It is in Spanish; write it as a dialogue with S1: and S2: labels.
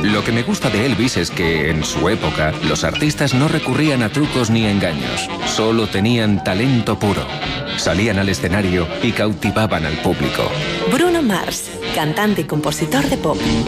S1: Lo que me gusta de Elvis es que, en su época, los artistas no recurrían a trucos ni engaños. Solo tenían talento puro. Salían al escenario y cautivaban al público.
S2: Bruno Mars, cantante y compositor de pop.